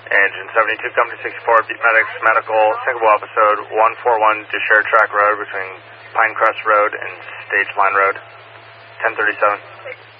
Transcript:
Engine 72, Company 64, Beat Medics, Medical, Syncable Episode 141 to Shared Track Road between Pinecrest Road and Stage Line Road, 1037.